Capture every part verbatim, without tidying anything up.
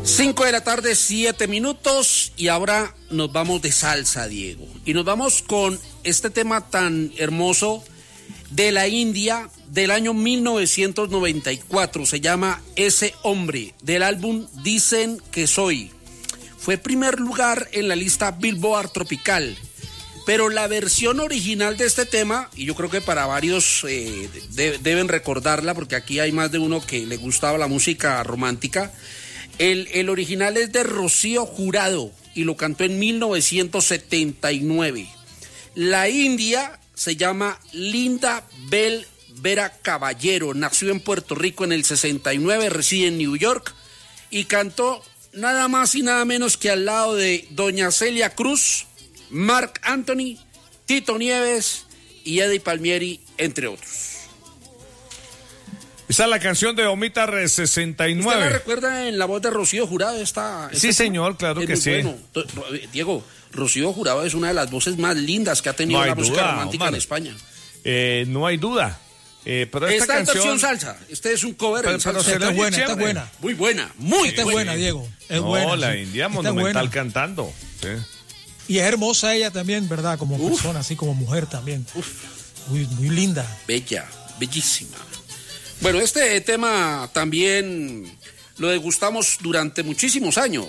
Cinco de la tarde, siete minutos, y ahora nos vamos de salsa, Diego. Y nos vamos con este tema tan hermoso de la India del año mil novecientos noventa y cuatro. Se llama Ese Hombre, del álbum Dicen que Soy. Fue primer lugar en la lista Billboard Tropical. Pero la versión original de este tema, y yo creo que para varios eh, de, deben recordarla, porque aquí hay más de uno que le gustaba la música romántica. El, el original es de Rocío Jurado y lo cantó en mil novecientos setenta y nueve. La India se llama Linda Bell Vera Caballero, nació en Puerto Rico en el sesenta y nueve, reside en New York y cantó nada más y nada menos que al lado de doña Celia Cruz, Marc Anthony, Tito Nieves y Eddie Palmieri, entre otros. Esa es la canción de Omita sesenta y nueve. ¿Usted la recuerda en la voz de Rocío Jurado? Esta, sí, señor, claro que sí. Bueno. Diego, Rocío Jurado es una de las voces más lindas que ha tenido no la música duda, romántica Omar. En España. Eh, no hay duda. Eh, pero esta, esta canción... versión salsa. Este es un cover pero, en salsa. Pero esta es buena, esta es buena. Muy buena, muy esta buena. es buena, Diego. Es no, buena. la sí. India esta Monumental cantando. Sí. Y es hermosa ella también, ¿verdad? Como Uf. persona, así como mujer también. Uf. Muy, muy linda. Bella, bellísima. Bueno, este tema también lo degustamos durante muchísimos años.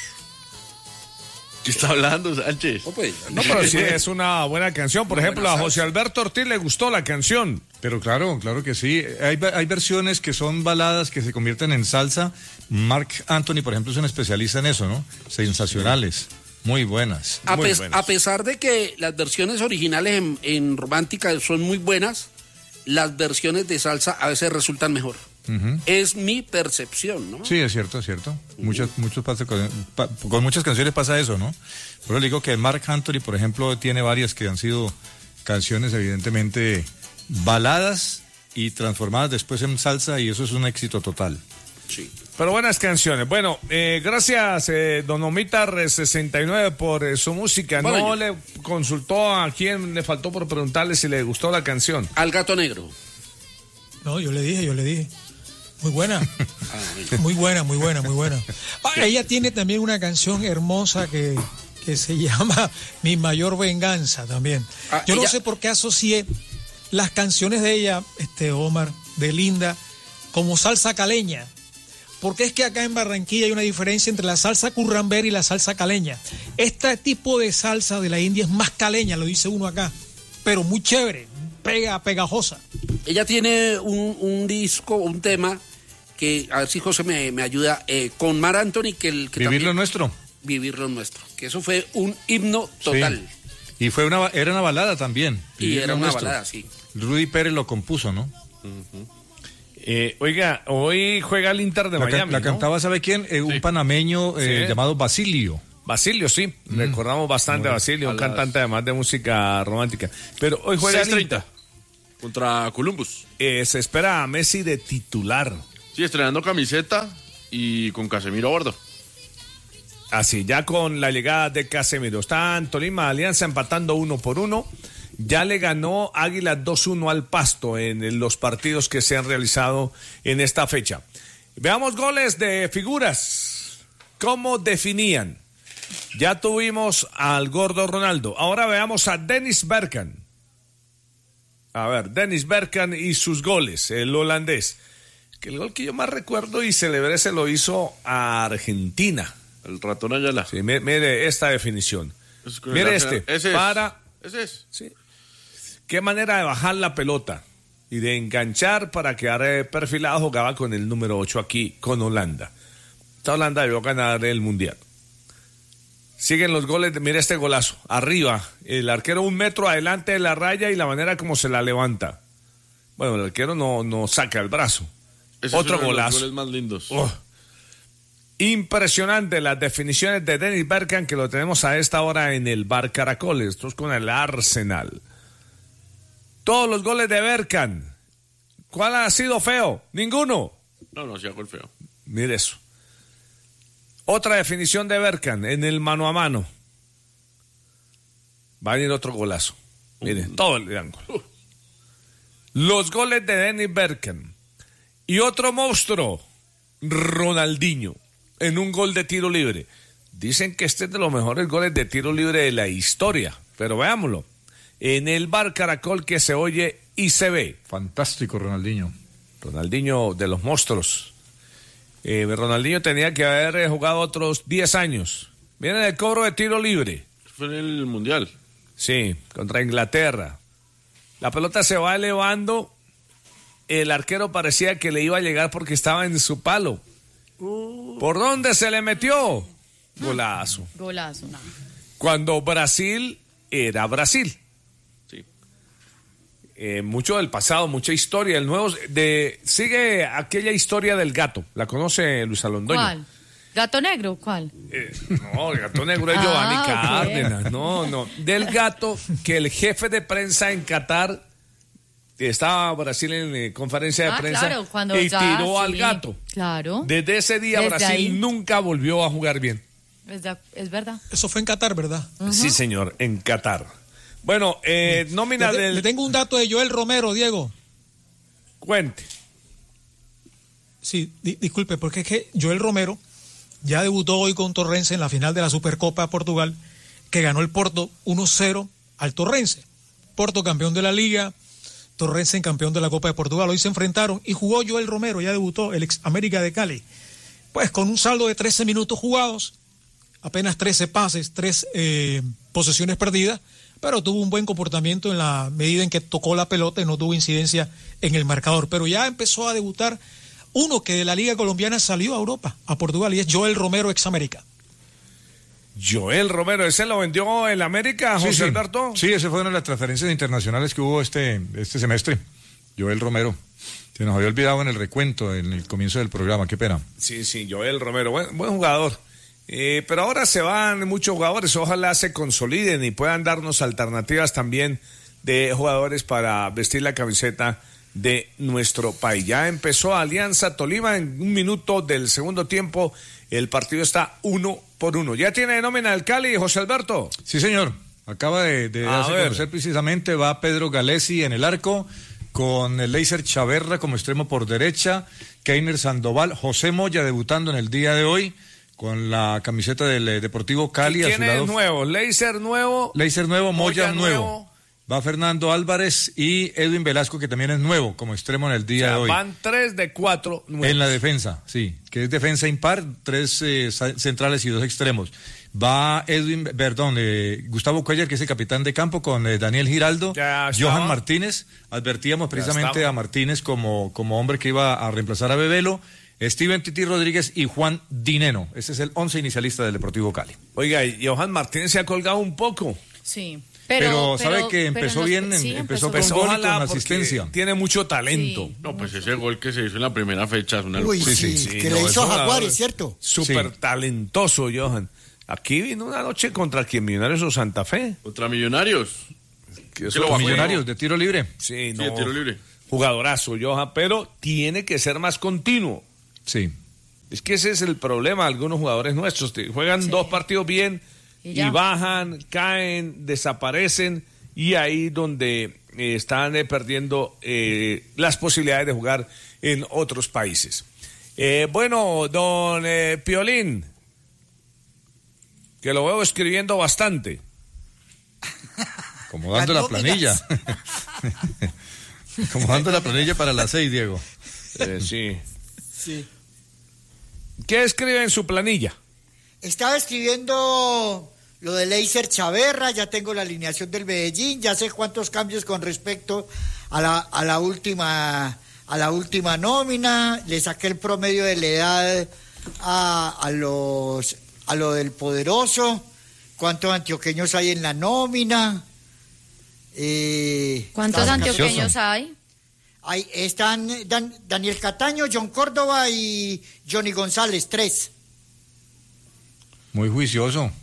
¿Qué está hablando, Sánchez? Oh, pues, no, pero sí es una buena canción. Por Muy ejemplo, a José Alberto Ortiz le gustó la canción. Pero claro, claro que sí. Hay, hay versiones que son baladas que se convierten en salsa. Marc Anthony, por ejemplo, es un especialista en eso, ¿no? Sensacionales. Muy buenas. A, muy pes- buenas. a pesar de que las versiones originales en, en romántica son muy buenas, las versiones de salsa a veces resultan mejor. Uh-huh. Es mi percepción, ¿no? Sí, es cierto, es cierto. Uh-huh. Muchas, muchos pasa con, pa, con muchas canciones pasa eso, ¿no? Pero le digo que Marc Anthony, por ejemplo, tiene varias que han sido canciones evidentemente baladas y transformadas después en salsa, y eso es un éxito total. Sí. Pero buenas canciones. Bueno, eh, gracias, eh, don Omita sesenta y nueve, por eh, su música. Bueno, no yo... le consultó a quién le faltó por preguntarle si le gustó la canción. Al Gato Negro. No, yo le dije, yo le dije. Muy buena. ah, muy buena, muy buena, muy buena. Ah, ella tiene también una canción hermosa que, que se llama Mi Mayor Venganza también. Ah, yo ella... no sé por qué asocié las canciones de ella, este Omar, de Linda, como salsa caleña. Porque es que acá en Barranquilla hay una diferencia entre la salsa currambera y la salsa caleña. Este tipo de salsa de la India es más caleña, lo dice uno acá, pero muy chévere, pega, pegajosa. Ella tiene un, un disco, un tema, que a ver si José me, me ayuda, eh, con Marc Anthony, que el que Vivir también, lo nuestro. Vivir lo nuestro, que eso fue un himno total. Sí. Y fue una, era una balada también. Y era una nuestro. balada, sí. Rudy Pérez lo compuso, ¿no? Uh-huh. Eh, oiga, hoy juega el Inter de la, Miami. La ¿no? cantaba, ¿sabe quién? Eh, sí. Un panameño eh, sí. llamado Basilio. Basilio, sí. Mm. Recordamos bastante a Basilio, un cantante además de música romántica. Pero hoy juega seis treinta contra Columbus. Eh, se espera a Messi de titular. Sí, estrenando camiseta y con Casemiro a bordo. Así, ya con la llegada de Casemiro. Están Tolima Alianza empatando uno por uno. Ya le ganó Águila dos uno al Pasto en los partidos que se han realizado en esta fecha. Veamos goles de figuras. ¿Cómo definían? Ya tuvimos al gordo Ronaldo. Ahora veamos a Dennis Bergkamp. A ver, Dennis Bergkamp y sus goles, el holandés. Que el gol que yo más recuerdo y celebré se lo hizo a Argentina. El ratón Ayala. Sí, mire esta definición. Mire este. Ese es. Para. Ese es. Sí. Qué manera de bajar la pelota y de enganchar para quedar perfilado. Jugaba con el número ocho aquí con Holanda. Esta Holanda debió ganar el Mundial. Siguen los goles, mira este golazo, arriba, el arquero un metro adelante de la raya y la manera como se la levanta. Bueno, el arquero no, no saca el brazo. Ese Otro es uno golazo. De los goles más lindos. Oh. Impresionante las definiciones de Dennis Bergkamp, que lo tenemos a esta hora en el Bar Caracoles. Esto es con el Arsenal. Todos los goles de Bergkamp. ¿Cuál ha sido feo? Ninguno. No, no, sí hago el feo. Mire eso. Otra definición de Bergkamp en el mano a mano. Va a venir otro golazo. Miren, uh, todo el ángulo. Uh. Los goles de Dennis Bergkamp. Y otro monstruo, Ronaldinho. en un gol de tiro libre. Dicen que este es de los mejores goles de tiro libre de la historia, pero veámoslo. En el bar Caracol que se oye y se ve. Fantástico, Ronaldinho. Ronaldinho de los monstruos. Eh, Ronaldinho tenía que haber jugado otros diez años. Viene el cobro de tiro libre. Fue en el Mundial. Sí, contra Inglaterra. La pelota se va elevando. El arquero parecía que le iba a llegar porque estaba en su palo. Uh. ¿Por dónde se le metió? Golazo. Golazo. No. Cuando Brasil era Brasil. Sí. Eh, mucho del pasado, mucha historia. El nuevo de sigue aquella historia del gato. ¿La conoce Luis Alondoño? ¿Cuál? ¿Gato negro? ¿Cuál? Eh, no, el gato negro es Ah, Giovanni ok. Cárdenas. No, no. Del gato que el jefe de prensa en Qatar estaba Brasil en eh, conferencia de Ah, prensa claro, cuando y ya, tiró sí, al gato. Claro. Desde ese día Desde Brasil ahí. nunca volvió a jugar bien. Es, de- es verdad. Eso fue en Qatar, ¿verdad? Sí, señor, en Qatar. Bueno, eh, nómina Le, del... le tengo un dato de Joel Romero, Diego. Cuente. Sí, di- disculpe, porque es que Joel Romero ya debutó hoy con Torrense en la final de la Supercopa de Portugal, que ganó el Porto uno cero al Torrense. Porto campeón de la Liga, Torrense en campeón de la Copa de Portugal. Hoy se enfrentaron y jugó Joel Romero, ya debutó el ex América de Cali. Pues con un saldo de trece minutos jugados, apenas trece pases, tres eh, posesiones perdidas, pero tuvo un buen comportamiento en la medida en que tocó la pelota y no tuvo incidencia en el marcador. Pero ya empezó a debutar uno que de la Liga Colombiana salió a Europa, a Portugal, y es Joel Romero, ex América. Joel Romero, ¿ese lo vendió el América, José Sí, sí. Alberto? Sí, esa fue una de las transferencias internacionales que hubo este, este semestre. Joel Romero. Se nos había olvidado en el recuento, en el comienzo del programa, qué pena. Sí, sí, Joel Romero, buen, buen jugador. Eh, pero ahora se van muchos jugadores, ojalá se consoliden y puedan darnos alternativas también de jugadores para vestir la camiseta de nuestro país. Ya empezó Alianza Tolima en un minuto del segundo tiempo, el partido está uno por uno. ¿Ya tiene nómina el Cali, José Alberto? Sí, señor. Acaba de, de A darse a ver. conocer precisamente, va Pedro Galesi en el arco, con el Leiser Chaverra como extremo por derecha, Keiner Sandoval, José Moya debutando en el día de hoy con la camiseta del eh, Deportivo Cali. A su ¿Quién lado, es nuevo? ¿Leiser nuevo? Leiser nuevo, Moya, Moya nuevo. nuevo. Va Fernando Álvarez y Edwin Velasco, que también es nuevo como extremo en el O día sea, de hoy. van tres de cuatro nuevos. En la defensa, sí, que es defensa impar, tres eh, sa- centrales y dos extremos. Va Edwin, perdón, eh, Gustavo Cuellar, que es el capitán de campo, con eh, Daniel Giraldo, Ya estaba. Johan Martínez. Advertíamos precisamente estaba. a Martínez como, como hombre que iba a reemplazar a Bebelo, Steven Titi Rodríguez y Juan Dineno. Ese es el once inicialista del Deportivo Cali. Oiga, y Johan Martínez se ha colgado un poco. Sí. Pero, Pero, sabe pero- que empezó pero bien, nos- sí, en- empezó, empezó con Pues gol y ojalá, con porque asistencia. tiene mucho talento. Sí. No, pues ese gol que se hizo en la primera fecha es una Uy, locura. sí, sí, que no, le es hizo un a jugador Jaguares, ¿cierto? Súper Sí. talentoso, Johan. Aquí vino una noche contra quien Millonarios o Santa Fe. Contra Millonarios. Que Que eso lo fue- bajó. Millonarios de tiro libre. Sí, Sí, no. de tiro libre. Jugadorazo, Johan, pero tiene que ser más continuo. Sí. Es que ese es el problema de algunos jugadores nuestros. Te- Juegan Sí. dos partidos bien Y y, ya. bajan, caen, desaparecen y ahí donde eh, están eh, perdiendo eh, las posibilidades de jugar en otros países. Eh, bueno, don eh, Piolín, que lo veo escribiendo bastante. Acomodando la Las planilla. Acomodando la planilla para las seis, Diego. Eh, sí. Sí. ¿Qué escribe en su planilla? Estaba escribiendo lo de Leiser Chaverra, ya tengo la alineación del Medellín, ya sé cuántos cambios con respecto a la, a la última a la última nómina, le saqué el promedio de la edad a, a los a lo del Poderoso, cuántos antioqueños hay en la nómina. Eh, ¿Cuántos estaba- antioqueños hay? Ahí están Dan- Daniel Cataño, John Córdoba y Johnny González, tres. Muy juicioso.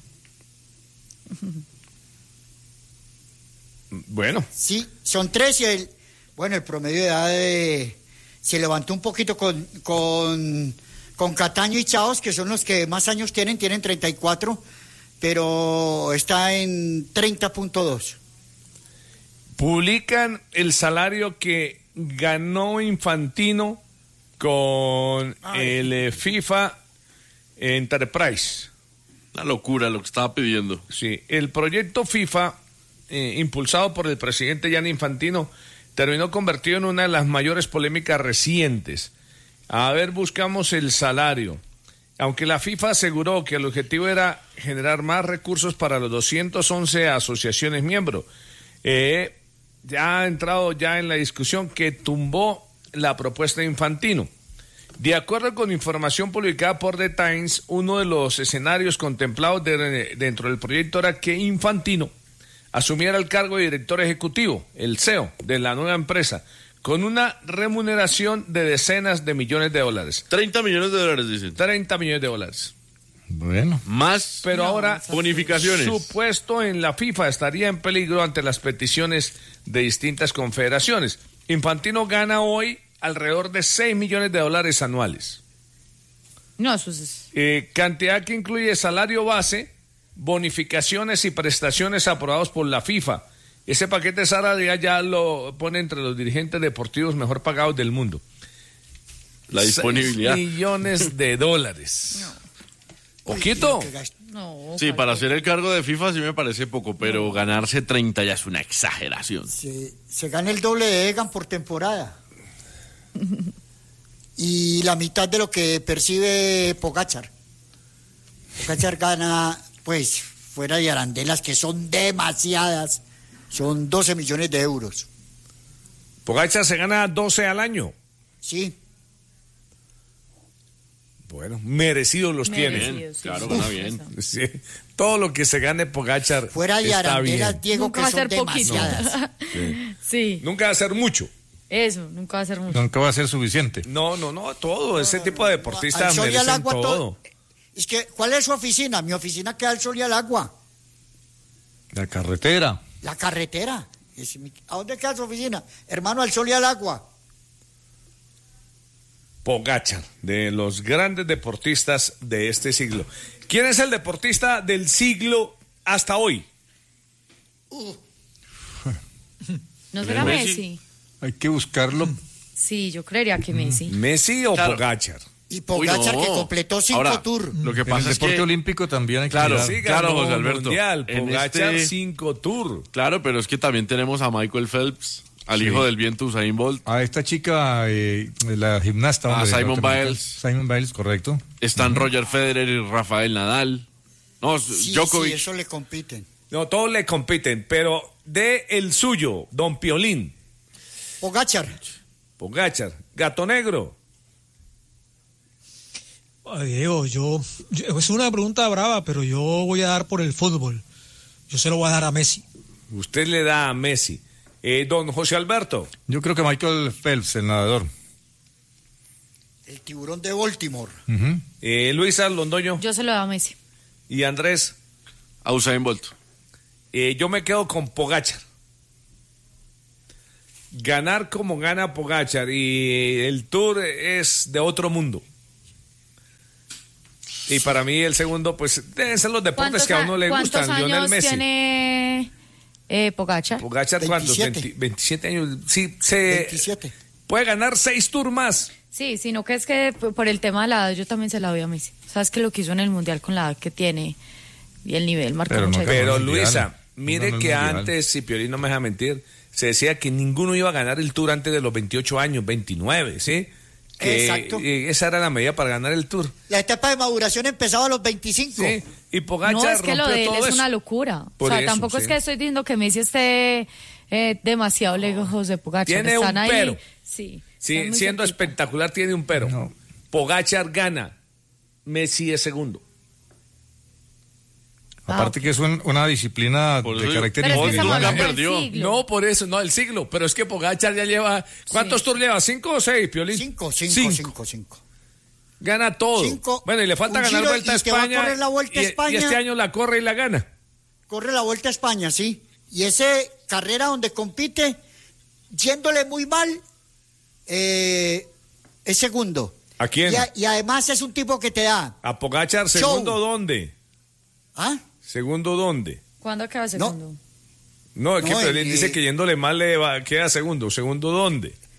Bueno, Sí, son tres y el, bueno, el promedio de edad de- se levantó un poquito con, con, con Cataño y Chaos, que son los que más años tienen, tienen treinta y cuatro, pero está en treinta punto dos. publican el salario que ganó Infantino con Ay. el eh, FIFA Enterprise. Una locura lo que estaba pidiendo. Sí, el proyecto FIFA, eh, impulsado por el presidente Gianni Infantino, terminó convertido en una de las mayores polémicas recientes. A ver, buscamos el salario. Aunque la FIFA aseguró que el objetivo era generar más recursos para los doscientas once asociaciones miembros, eh, ya ha entrado ya en la discusión que tumbó la propuesta de Infantino. De acuerdo con información publicada por The Times, uno de los escenarios contemplados de, dentro del proyecto era que Infantino asumiera el cargo de director ejecutivo, el C E O, de la nueva empresa, con una remuneración de decenas de millones de dólares. treinta millones de dólares, dicen. treinta millones de dólares. Bueno. Más Pero No, ahora bonificaciones. su puesto en la FIFA estaría en peligro ante las peticiones de distintas confederaciones. Infantino gana hoy alrededor de seis millones de dólares anuales. No, eso es... Eh, cantidad que incluye salario base, bonificaciones y prestaciones aprobados por la FIFA. Ese paquete salarial ya lo pone entre los dirigentes deportivos mejor pagados del mundo. La disponibilidad. seis millones de dólares. ¿Poquito? No, Sí, ¿cuál para fue? hacer el cargo de FIFA sí me parece poco, pero ganarse treinta ya es una exageración. Se, se gana el doble de Egan por temporada. Y la mitad de lo que percibe Pogačar. Pogačar gana, pues, fuera de arandelas, que son demasiadas, son doce millones de euros. Pogačar se gana doce al año. Sí. Bueno, merecidos los Merecido, tiene. sí, claro, sí, gana sí, bien. eso. Sí, todo lo que se gane Pogačar Fuera de está arandelas, bien. Diego, Nunca que va a son ser poquito. demasiadas. Sí. Sí, Nunca va a ser mucho. eso, nunca va a ser mucho. Nunca va a ser suficiente. No, no, no, todo. Ese tipo de Al deportistas sol y al merecen agua todo. todo. Es que, ¿cuál es su oficina? Mi oficina queda al sol y al agua. La carretera. La carretera. Es mi- ¿A dónde queda su oficina? Hermano, al sol y al agua. Pogačar, de los grandes deportistas de este siglo. ¿Quién es el deportista del siglo hasta hoy? ¿No será Messi. Messi? Hay que buscarlo. Sí, yo creería que Messi. ¿Messi o Claro. Pogačar? Y Pogačar, Uy, no. que completó cinco Ahora, tours. Lo que En el pasa es deporte que... olímpico también hay que Claro, mirar. Sí, claro, ganó José Alberto. Mundial, En Pogačar este- cinco tours. Claro, pero es que también tenemos a Michael Phelps, al Sí. hijo del viento Usain Bolt. A esta chica, eh, la gimnasta. Ah, hombre, Simone norteamericana. Biles. Simon Biles, correcto. Están Roger Federer y Rafael Nadal. No, Sí, Djokovic. sí, eso le compiten. No, todos le compiten, pero de el suyo, Don Piolín, Pogačar. Pogačar, Gato Negro. Ay, Diego, yo, yo- es una pregunta brava, pero yo voy a dar por el fútbol. Yo se lo voy a dar a Messi. Usted le da a Messi. Eh, don José Alberto. Yo creo que Michael Phelps, el nadador. El tiburón de Baltimore. Ujú. Eh, Luisa Londoño Yo se lo doy a Messi. y Andrés. A Usain Bolt. Eh, yo me quedo con Pogačar. Ganar como gana Pogačar y el Tour es de otro mundo. Y para mí el segundo, pues deben ser los deportes que a uno le ¿Cuántos gustan. Lionel años Messi. tiene eh, Pogačar? Pogačar, ¿cuántos? veintisiete. veinte, veintisiete años. Sí, se veintisiete. puede ganar seis Tours más. Sí, sino que es que p- por el tema de la edad yo también se la doy a Messi. Sabes que lo que hizo en el Mundial con la edad que tiene y el nivel marca Pero no mucha ganó Pero el Mundial. Luisa, No mire ganó el que Mundial. antes, si Piolín no me deja mentir, se decía que ninguno iba a ganar el Tour antes de los veintiocho años, veintinueve, ¿sí? Que Exacto. eh, esa era la medida para ganar el Tour. La etapa de maduración empezaba a los veinticinco. Sí, y Pogačar No, es que lo rompió de él todo es eso. una locura. Por o sea, eso, tampoco sí. es que estoy diciendo que Messi esté eh, demasiado lejos de Pogačar. Tiene Están un ahí. pero. Sí. Sí, están muy siendo cerquita. espectacular tiene un pero. No. Pogačar gana, Messi es segundo. Ah, Aparte que es un- una disciplina Por de eso- carácter Pero es que Bolt estamos nunca hablando del perdió. siglo. No, por eso, no, el siglo, pero es que Pogačar ya lleva, ¿cuántos Sí. tours lleva? ¿Cinco o seis, Piolín? Cinco, cinco, cinco, cinco. Gana todo. Cinco. Bueno, y le falta Un ganar Giro Vuelta a y que va a España. correr la Vuelta a y- España. y este año la corre y la gana. Corre la Vuelta a España, sí. Y ese carrera donde compite, yéndole muy mal, eh, es segundo. ¿A quién? Y, a- y además es un tipo que te da. A Pogačar, ¿segundo dónde? ¿Ah? ¿Segundo dónde? ¿Cuándo acaba segundo? No, es que No, Piolín eh, dice que yéndole mal le va, queda segundo. ¿Segundo dónde?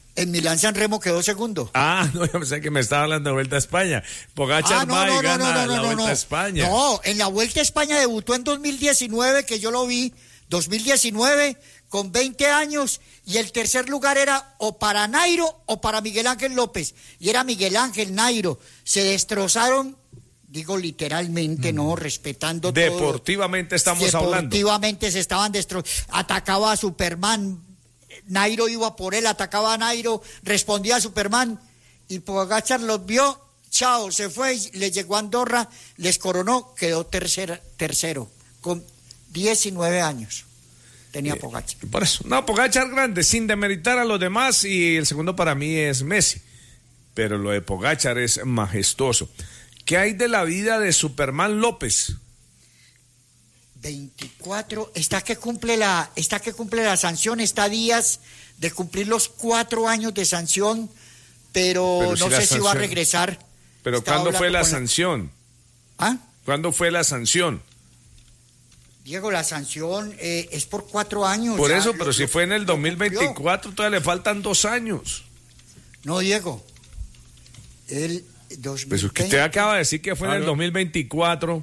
En Milán San Remo quedó segundo. Ah, no, yo pensé que me estaba hablando de Vuelta a España. Pogacar Ah, no, va y no, no, gana no, no, la no, Vuelta no. a España. No, en la Vuelta a España debutó en dos mil diecinueve, que yo lo vi, dos mil diecinueve, con veinte años, y el tercer lugar era o para Nairo o para Miguel Ángel López, y era Miguel Ángel, Nairo. Se destrozaron, digo literalmente, mm. no, respetando todo. Deportivamente estamos Deportivamente hablando. Deportivamente se estaban destrozando. Atacaba a Superman, Nairo iba por él, atacaba a Nairo, respondía a Superman, y Pogacar los vio, chao, se fue, le llegó a Andorra, les coronó, quedó tercera, tercero, con diecinueve años. Tenía Pogacar. Eh, por eso, no, Pogacar grande, sin demeritar a los demás, y el segundo para mí es Messi. Pero lo de Pogacar es majestuoso. ¿Qué hay de la vida de Superman López? veinticuatro, está que cumple la, está que cumple la sanción, está a días de cumplir los cuatro años de sanción, pero, pero si no sé sanción, si va a regresar. Pero Estaba ¿cuándo fue la con sanción? ¿Ah? ¿Cuándo fue la sanción? Diego, la sanción eh, es por cuatro años. Por ya, eso, lo, pero si lo, fue en el dos mil veinticuatro, todavía le faltan dos años. No, Diego. El dos mil veinte. Pues usted acaba de decir que fue ah, en el dos mil veinticuatro.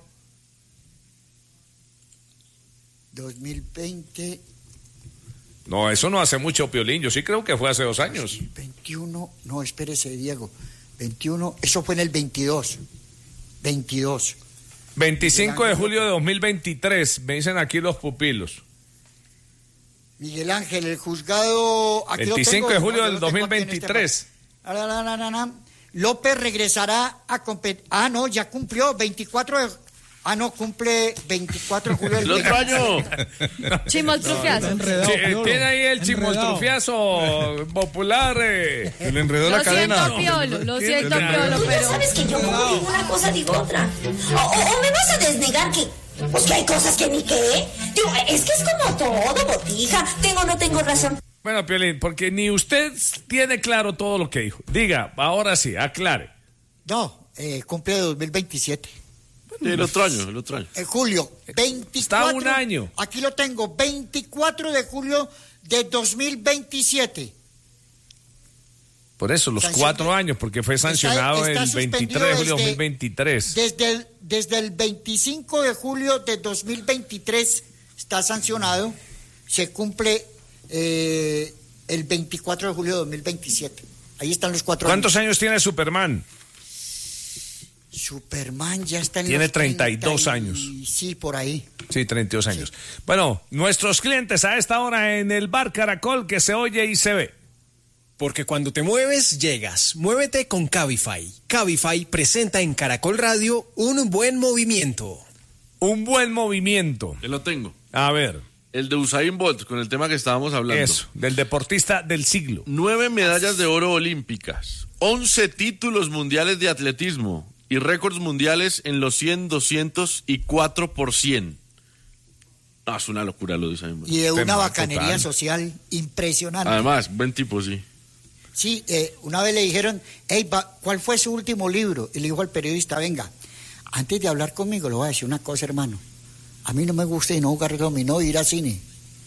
dos mil veinte. No, eso no hace mucho, Piolín. Yo sí creo que fue hace dos años. veintiuno, no, espérese, Diego. veintiuno, eso fue en el veintidós. veintidós. veinticinco de julio de dos mil veintitrés, me dicen aquí los pupilos. Miguel Ángel, el juzgado... Aquí veinticinco lo tengo, de julio no, del dos mil veintitrés. Este López regresará a competir. Ah, no, ya cumplió, veinticuatro de... Ah, no, cumple veinticuatro de julio del ¡El otro año! Chimoltrufiazo. No, sí, tiene ahí el chimoltrufiazo popular. Eh. Se le enredó lo la cadena. Siento, Piolo, lo siento, Piolo, Tú pero... sabes que yo como digo una cosa, digo otra. O, o, o me vas a desnegar que... Pues que hay cosas que ni qué. Digo, es que es como todo, botija. Tengo o no tengo razón. Bueno, Piolín, porque ni usted tiene claro todo lo que dijo. Diga, ahora sí, aclare. No, eh, cumple dos mil veintisiete. El otro año, el otro año. En julio, veinticuatro. Está un año. Aquí lo tengo, veinticuatro de julio de dos mil veintisiete. Por eso, los Sanción cuatro de, años, porque fue sancionado está, está el veintitrés de julio de dos mil veintitrés. Desde el, desde el veinticinco de julio de dos mil veintitrés está sancionado. Se cumple eh, el veinticuatro de julio de dos mil veintisiete. Ahí están los cuatro ¿Cuántos años. años tiene Superman? Superman ya está en Tiene los treinta y dos años. Sí, por ahí. Sí, treinta y dos años. Sí. Bueno, nuestros clientes a esta hora en el Bar Caracol, que se oye y se ve. Porque cuando te mueves, llegas. Muévete con Cabify. Cabify presenta en Caracol Radio un buen movimiento. Un buen movimiento. Yo lo tengo. A ver. El de Usain Bolt, con el tema que estábamos hablando. Eso, del deportista del siglo. Nueve medallas de oro olímpicas, once títulos mundiales de atletismo y récords mundiales en los cien, doscientos y cuatro por cien. Ah, es una locura lo de Usain Bolt. Y de una Tema bacanería total. social impresionante. Además, buen tipo, sí. Sí, eh, una vez le dijeron, hey, ¿cuál fue su último libro? Y le dijo al periodista, venga, antes de hablar conmigo le voy a decir una cosa, hermano. A mí no me gusta y no jugar dominó y ir a cine.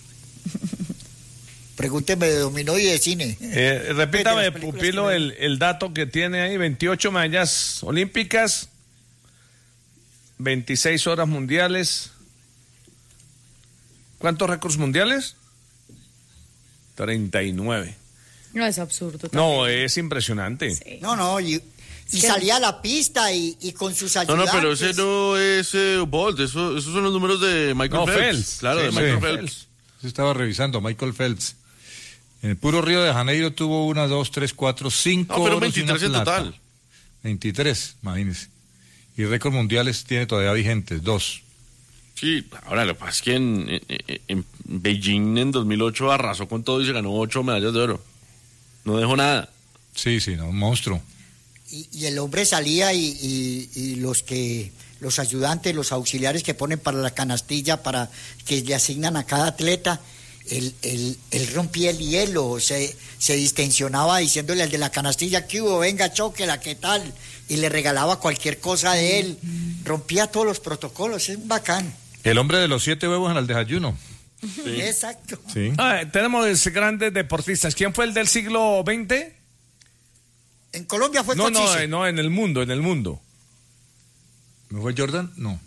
Pregúnteme de dominó y de cine. Eh, repítame, Pupilo, el, el dato que tiene ahí, veintiocho medallas olímpicas, veintiséis horas mundiales. ¿Cuántos récords mundiales? treinta y nueve. No, es absurdo. No, es impresionante. Sí. No, no, y, y salía a la pista y, y con sus No, ayudantes. no, pero ese no es eh, Bolt, eso, esos son los números de Michael No, Phelps. Phelps. Claro, Sí, de sí. Michael Phelps. Phelps. Se estaba revisando, Michael Phelps. En el puro Río de Janeiro tuvo una, dos, tres, cuatro, cinco No, pero oros y una veintitrés en plata. total. veintitrés, imagínese. Y récords mundiales tiene todavía vigentes, dos. Sí, ahora lo que pasa es que en, en, en Beijing en dos mil ocho arrasó con todo y se ganó ocho medallas de oro. No dejó nada. Sí, sí, no, un monstruo. Y, y el hombre salía y, y, y los que los ayudantes, los auxiliares que ponen para la canastilla, para que le asignan a cada atleta, él, él, él rompía el hielo, se, se distensionaba diciéndole al de la canastilla, ¿qué hubo? Venga, chóquela, ¿qué tal? Y le regalaba cualquier cosa de él, rompía todos los protocolos, es bacán. El hombre de los siete huevos en el desayuno. Sí. Exacto. Sí. Ah, tenemos grandes deportistas. ¿Quién fue el del siglo veinte? En Colombia fue No, Cochise. no, no, en el mundo, en el mundo. ¿No fue Jordan? No.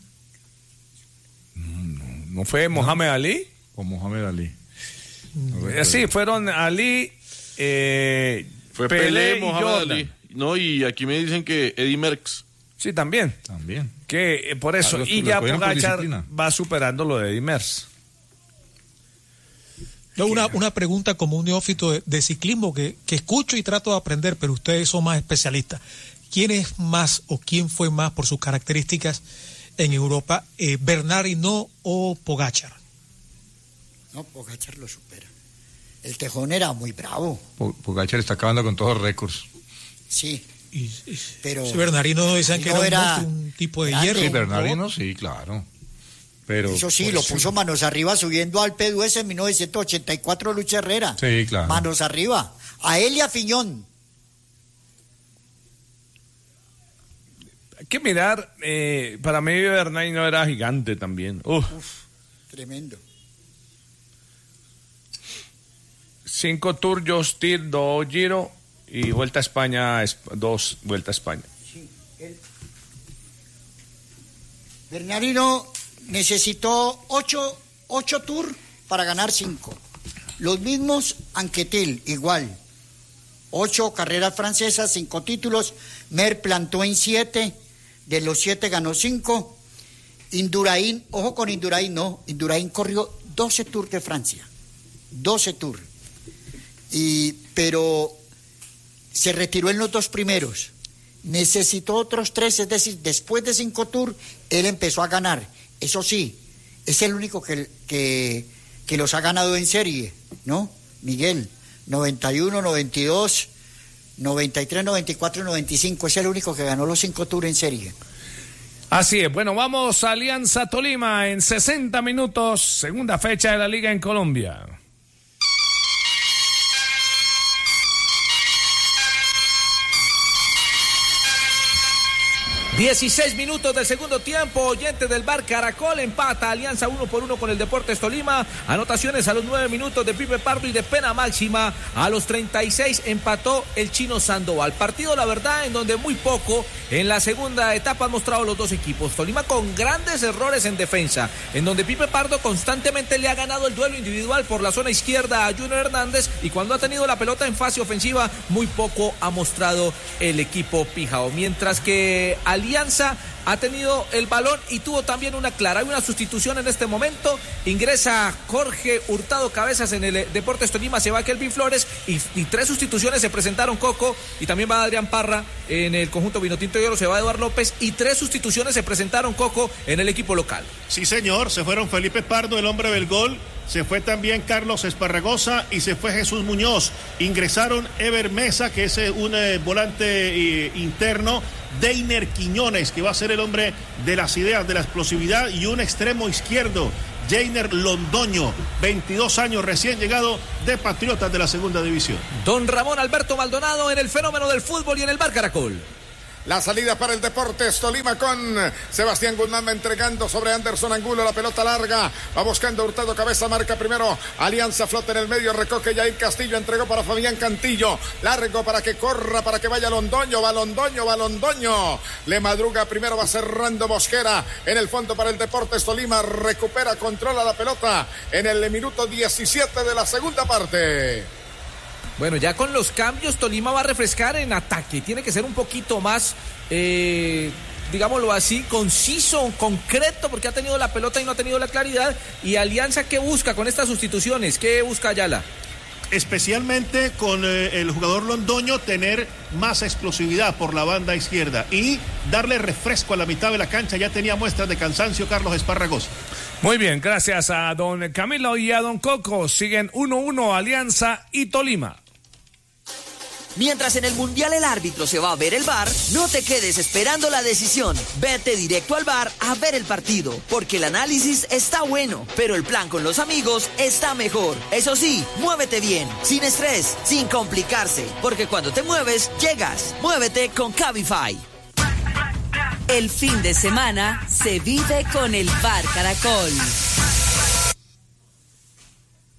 No, ¿no fue Mohamed no. Ali? O Mohamed Ali. No, sí, fueron Ali, eh, fue Pelé, Pelé Mohamed Jordan. Ali. No, y aquí me dicen que Eddie Merckx. Sí, también. También. Que eh, por eso. Ah, los, y los ya Pogačar va superando lo de Eddie Merckx. No, una, una pregunta como un neófito de, de ciclismo que, que escucho y trato de aprender, pero ustedes son más especialistas. ¿Quién es más o quién fue más por sus características en Europa, eh, Bernard Hinault o Pogačar? No, Pogačar lo supera. El tejón era muy bravo. Pogačar está acabando con todos los récords. Sí. Y, y, pero si Bernard Hinault decían que era, era un, un tipo de grande, hierro. Sí, Bernard Hinault, sí, claro. Pero eso sí, lo eso... puso manos arriba subiendo al Alpe d'Huez en mil novecientos ochenta y cuatro Lucha Herrera. Sí, claro. Manos arriba. A él y a Fiñón. Hay que mirar, eh, para mí Bernard Hinault era gigante también. Uf. Uf, tremendo. Cinco Tours, dos Tours, dos Giro y Vuelta a España, dos Vuelta a España. Sí, él. Bernard Hinault necesitó ocho, ocho tours para ganar cinco. Los mismos Anquetil, igual. Ocho carreras francesas, cinco títulos. Mer plantó en siete. De los siete ganó cinco. Indurain, ojo con Indurain, no. Indurain corrió doce tours de Francia. doce tours. Y, pero se retiró en los dos primeros. Necesitó otros tres, es decir, después de cinco tours, él empezó a ganar. Eso sí, es el único que, que, que los ha ganado en serie, ¿no? Miguel, noventa y uno, noventa y dos, noventa y tres, noventa y cuatro, noventa y cinco, es el único que ganó los cinco tours en serie. Así es, bueno, vamos a Alianza Tolima en sesenta minutos, segunda fecha de la Liga en Colombia. dieciséis minutos del segundo tiempo, oyente del bar Caracol, empata Alianza uno por uno con el Deportes Tolima, anotaciones a los nueve minutos de Pipe Pardo y de pena máxima, a los treinta y seis empató el Chino Sandoval. Partido, la verdad, en donde muy poco en la segunda etapa han mostrado los dos equipos. Tolima con grandes errores en defensa, en donde Pipe Pardo constantemente le ha ganado el duelo individual por la zona izquierda a Junior Hernández, y cuando ha tenido la pelota en fase ofensiva, muy poco ha mostrado el equipo pijao, mientras que al Alianza ha tenido el balón y tuvo también una clara. Hay una sustitución en este momento. Ingresa Jorge Hurtado Cabezas en el Deportes Tolima. Se va Kelvin Flores y, y tres sustituciones se presentaron. Coco y también va Adrián Parra en el conjunto Vinotinto y Oro. Se va Eduardo López y tres sustituciones se presentaron, Coco, en el equipo local. Sí, señor. Se fueron Felipe Pardo, el hombre del gol. Se fue también Carlos Esparragosa y se fue Jesús Muñoz. Ingresaron Ever Mesa, que es un eh, volante eh, interno. Deiner Quiñones, que va a ser el hombre de las ideas, de la explosividad, y un extremo izquierdo, Jainer Londoño, veintidós años, recién llegado de Patriotas de la segunda división. Don Ramón Alberto Maldonado en el fenómeno del fútbol y en el bar Caracol. La salida para el Deportes Tolima con Sebastián Guzmán entregando sobre Anderson Angulo, la pelota larga, va buscando Hurtado Cabeza, marca primero Alianza, flota en el medio, recoge Yair Castillo, entregó para Fabián Cantillo, largo para que corra, para que vaya Londoño, va Londoño, va Londoño, le madruga primero, va cerrando Mosquera, en el fondo para el Deportes Tolima, recupera, controla la pelota en el minuto diecisiete de la segunda parte. Bueno, ya con los cambios Tolima va a refrescar en ataque, tiene que ser un poquito más, eh, digámoslo así, conciso, concreto, porque ha tenido la pelota y no ha tenido la claridad. Y Alianza, ¿qué busca con estas sustituciones? ¿Qué busca Ayala? Especialmente con eh, el jugador Londoño, tener más explosividad por la banda izquierda y darle refresco a la mitad de la cancha. Ya tenía muestras de cansancio Carlos Esparragosa. Muy bien, gracias a don Camilo y a don Coco. Siguen uno uno Alianza y Tolima. Mientras en el Mundial el árbitro se va a ver el V A R, no te quedes esperando la decisión. Vete directo al V A R a ver el partido, porque el análisis está bueno, pero el plan con los amigos está mejor. Eso sí, muévete bien, sin estrés, sin complicarse, porque cuando te mueves, llegas. Muévete con Cabify. El fin de semana se vive con el Bar Caracol.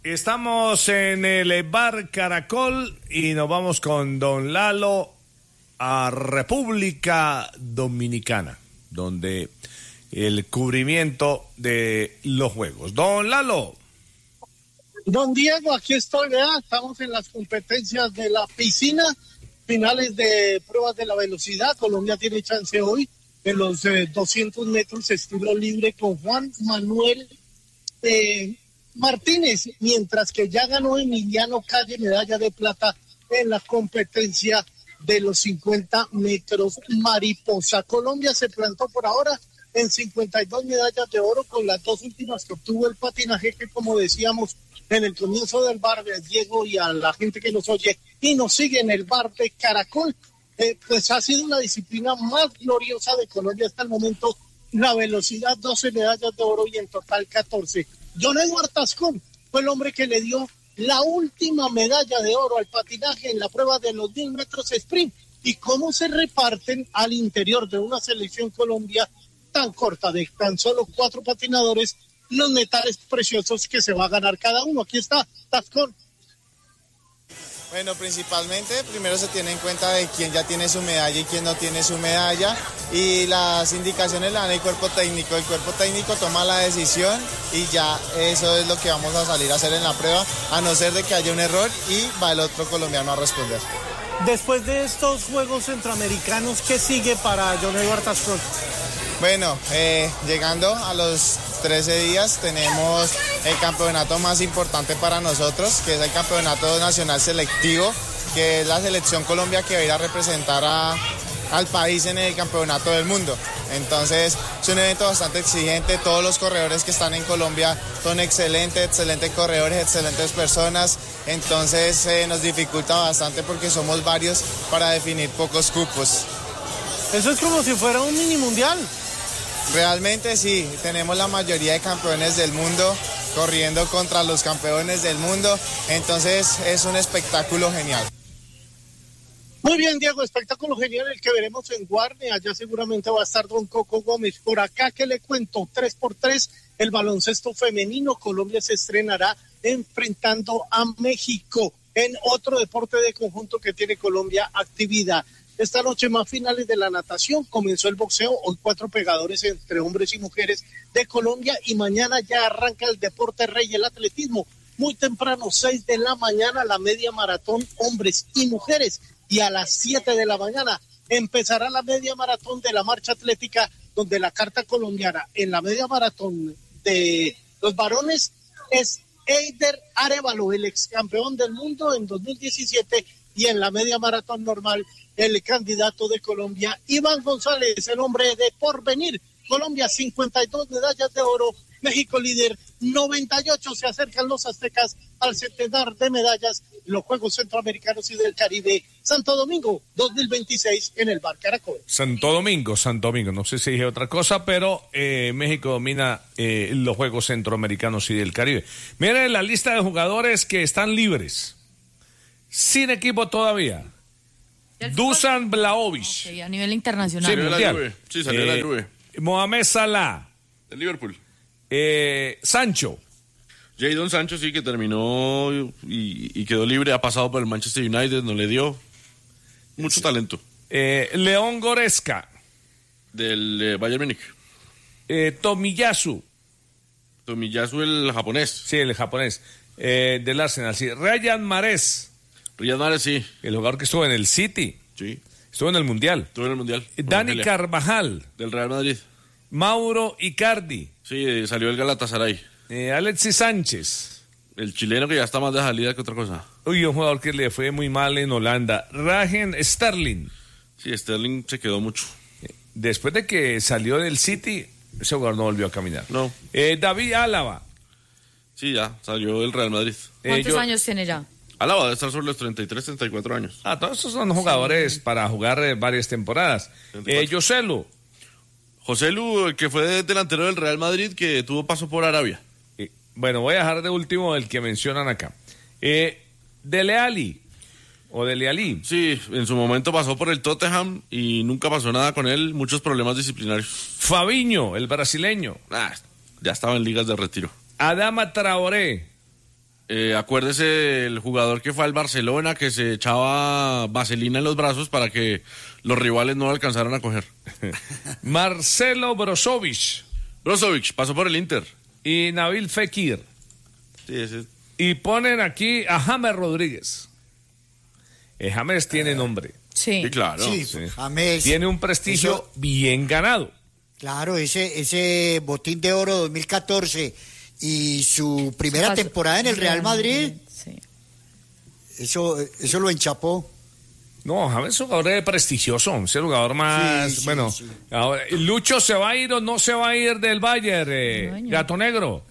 Estamos en el Bar Caracol y nos vamos con don Lalo a República Dominicana, donde el cubrimiento de los juegos. Don Lalo. Don Diego, aquí estoy, ¿verdad? Estamos en las competencias de la piscina, finales de pruebas de la velocidad. Colombia tiene chance hoy en los eh, doscientos metros estilo libre con Juan Manuel eh, Martínez, mientras que ya ganó Emiliano Calle medalla de plata en la competencia de los cincuenta metros mariposa. Colombia se plantó por ahora en cincuenta y dos medallas de oro, con las dos últimas que obtuvo el patinaje, que como decíamos en el comienzo del bar de Diego y a la gente que nos oye y nos sigue en el bar de Caracol, eh, pues ha sido una disciplina más gloriosa de Colombia hasta el momento. La velocidad, doce medallas de oro y en total catorce. John Edward Tascón fue el hombre que le dio la última medalla de oro al patinaje en la prueba de los mil metros sprint. Y cómo se reparten al interior de una selección Colombia tan corta, de tan solo cuatro patinadores, los metales preciosos que se va a ganar cada uno. Aquí está Tascón. Bueno, principalmente primero se tiene en cuenta de quién ya tiene su medalla y quién no tiene su medalla, y las indicaciones las da el cuerpo técnico. El cuerpo técnico toma la decisión y ya eso es lo que vamos a salir a hacer en la prueba, a no ser de que haya un error y va el otro colombiano a responder. Después de estos Juegos Centroamericanos, ¿qué sigue para John Edward Tascón? Bueno, eh, llegando a los trece días tenemos el campeonato más importante para nosotros, que es el Campeonato Nacional Selectivo, que es la selección Colombia que va a ir a representar a, al país en el Campeonato del Mundo. Entonces es un evento bastante exigente. Todos los corredores que están en Colombia son excelentes, excelentes corredores, excelentes personas. Entonces eh, nos dificulta bastante porque somos varios para definir pocos cupos. Eso es como si fuera un mini mundial. Realmente sí, tenemos la mayoría de campeones del mundo corriendo contra los campeones del mundo, entonces es un espectáculo genial. Muy bien, Diego, espectáculo genial el que veremos en Guarne. Allá seguramente va a estar don Coco Gómez. Por acá, ¿qué le cuento? tres por tres, el baloncesto femenino. Colombia se estrenará enfrentando a México en otro deporte de conjunto que tiene Colombia actividad. Esta noche más finales de la natación, comenzó el boxeo, hoy cuatro pegadores entre hombres y mujeres de Colombia, y mañana ya arranca el deporte rey, el atletismo, muy temprano, seis de la mañana, la media maratón hombres y mujeres, y a las siete de la mañana empezará la media maratón de la marcha atlética, donde la carta colombiana en la media maratón de los varones es Eider Arévalo, el ex campeón del mundo en dos mil diecisiete, y en la media maratón normal el candidato de Colombia, Iván González, el hombre de porvenir. Colombia, cincuenta y dos medallas de oro, México líder, noventa y ocho, se acercan los aztecas al centenar de medallas en los Juegos Centroamericanos y del Caribe, Santo Domingo, dos mil veintiséis, en el Bar Caracol. Santo Domingo, Santo Domingo, no sé si dije otra cosa, pero eh, México domina eh, los Juegos Centroamericanos y del Caribe. Miren la lista de jugadores que están libres, sin equipo todavía. Dusan Vlahovic. Okay, a nivel internacional. Sí, mundial. Sí, salió eh, la Juve. Mohamed Salah. De Liverpool. Eh, Sancho. Jadon Sancho sí que terminó y, y quedó libre. Ha pasado por el Manchester United, no le dio. Mucho sí. talento. Eh, León Goretzka. Del eh, Bayern Múnich. Eh, Tomiyasu. Tomiyasu, el japonés. Sí, el japonés. Eh, del Arsenal, sí. Ryan Mahrez. Riyad Mahrez, sí. El jugador que estuvo en el City. Sí. Estuvo en el Mundial. Estuvo en el Mundial. Dani Carvajal. Del Real Madrid. Mauro Icardi. Sí, salió el Galatasaray. Eh, Alexis Sánchez. El chileno que ya está más de salida que otra cosa. Uy, un jugador que le fue muy mal en Holanda. Raheem Sterling. Sí, Sterling se quedó mucho. Después de que salió del City, ese jugador no volvió a caminar. No. Eh, David Álava. Sí, ya, salió del Real Madrid. ¿Cuántos eh, yo... años tiene ya? Álava debe estar sobre los treinta y tres, treinta y cuatro años. Ah, todos esos son jugadores sí. para jugar eh, varias temporadas. Eh, Joselu. Joselu, el que fue delantero del Real Madrid, que tuvo paso por Arabia. Eh, bueno, voy a dejar de último el que mencionan acá. Eh, Dele Alli. O Dele Alli. Sí, en su momento pasó por el Tottenham y nunca pasó nada con él. Muchos problemas disciplinarios. Fabinho, el brasileño. Ah, ya estaba en ligas de retiro. Adama Traoré. Eh, acuérdese el jugador que fue al Barcelona, que se echaba vaselina en los brazos para que los rivales no lo alcanzaran a coger. Marcelo Brozovic. Brozovic, pasó por el Inter. Y Nabil Fekir. Sí, ese. Y ponen aquí a James Rodríguez. Eh, James tiene nombre. Sí, sí claro. Sí, Sí. James. Tiene un prestigio Eso- bien ganado. Claro, ese, ese botín de oro dos mil catorce y su primera Pasó- temporada en el Real Madrid, Sí. eso, eso lo enchapó. No, James es un jugador prestigioso, es el jugador más... Sí, sí, bueno, sí. ahora, ¿Lucho se va a ir o no se va a ir del Bayern, eh, Coño. Gato Negro?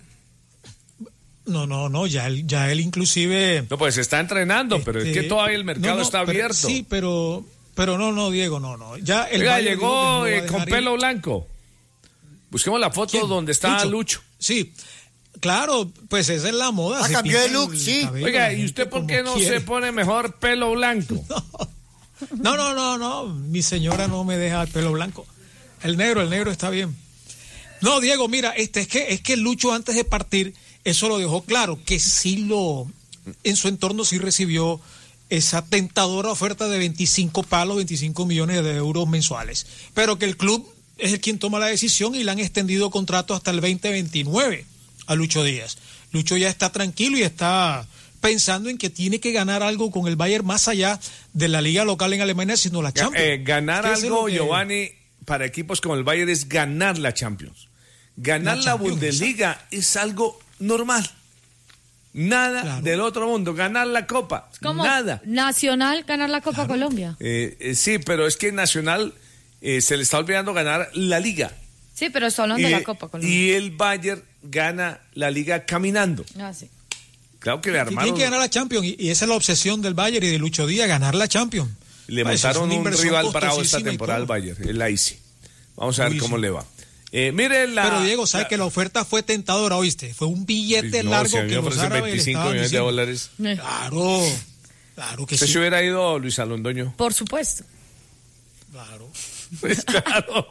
No, no, no, ya él, ya él inclusive... No, pues está entrenando, pero es que este, todavía el mercado no, no, está pero- abierto. Sí, pero, pero no, no, Diego, no, no. Ya el Oiga, Bayern dijo que no llegó lo va a eh, dejar con ir. pelo blanco. Busquemos la foto ¿Quién? donde está Lucho. Sí, claro, pues esa es la moda. Ah, se cambió de pinta look, el sí. cabello, Oiga, la ¿y gente usted por como qué no quiere. se pone mejor pelo blanco? No, no, no, no, mi señora no me deja el pelo blanco. El negro, el negro está bien. No, Diego, mira, este es que es que Lucho antes de partir, eso lo dejó claro, que sí lo, en su entorno sí recibió esa tentadora oferta de veinticinco palos, veinticinco millones de euros mensuales, pero que el club es el quien toma la decisión y le han extendido contrato hasta el veinte veintinueve a Lucho Díaz. Lucho ya está tranquilo y está pensando en que tiene que ganar algo con el Bayern más allá de la liga local en Alemania, sino la Champions. Eh, ganar ¿Qué es algo, lo que- Giovanni, para equipos como el Bayern es ganar la Champions. Ganar La la, Champions, Bundesliga es algo normal. Nada Claro. del otro mundo. Ganar la Copa, ¿Cómo? nada. Nacional ganar la Copa Colombia. Eh, eh, sí, pero es que Nacional eh, se le está olvidando ganar la Liga. Sí, pero estoy hablando y, de la Copa Colombia. y el Bayern gana la Liga caminando. Ah, sí. Claro que le Y armaron, tiene que ganar la Champions y, y esa es la obsesión del Bayern y de Lucho Díaz, ganar la Champions. le Pues, es montaron una un inversión rival bravo esta costosísima y temporada al todo. Bayern, el Leipzig. Vamos a ver Uy, cómo sí. le va. Eh, mire la... Pero Diego, ¿sabes la- que la oferta fue tentadora, oíste? Fue un billete No, largo si a mí que me los ofrecen árabes le veinticinco estaban millones de diciendo. dólares. Eh, Claro, claro que ¿Usted sí. se hubiera ido, Luis Alondoño? Por supuesto. Claro. Pues claro.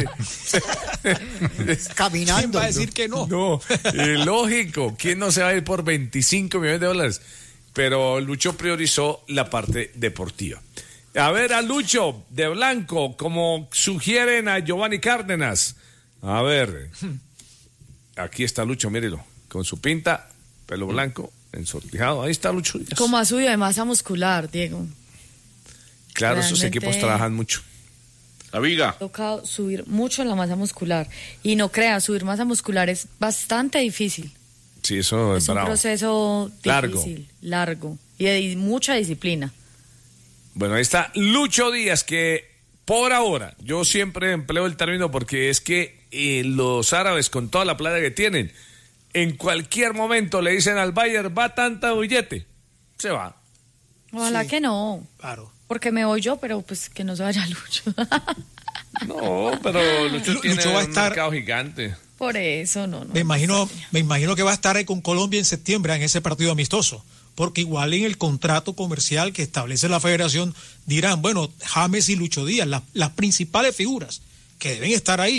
Caminando. ¿Quién va a decir que no? No, eh, lógico. ¿Quién no se va a ir por veinticinco millones de dólares? Pero Lucho priorizó la parte deportiva. A ver a Lucho de blanco, como sugieren a Giovanni Cárdenas. A ver. Aquí está Lucho, mírelo. Con su pinta, pelo blanco, ensortijado. Ahí está Lucho Díaz. Como ha subido de masa muscular, Diego. Claro, esos realmente- equipos trabajan mucho. La viga. Ha tocado subir mucho la masa muscular. Y no crea, subir masa muscular es bastante difícil. Sí, eso es, Es un bravo. proceso Largo. difícil, largo. Y de mucha disciplina. Bueno, ahí está Lucho Díaz, que por ahora, yo siempre empleo el término porque es que eh, los árabes, con toda la plata que tienen, en cualquier momento le dicen al Bayern, va tanta billete, se va. Ojalá Sí. que no. Claro. Porque me voy yo, pero pues que no se vaya Lucho. No, pero Lucho Lucho tiene va a un estar- mercado gigante. Por eso, no, no. Me imagino, me imagino que va a estar ahí con Colombia en septiembre en ese partido amistoso, porque igual en el contrato comercial que establece la federación dirán, bueno, James y Lucho Díaz, la- las principales figuras que deben estar ahí.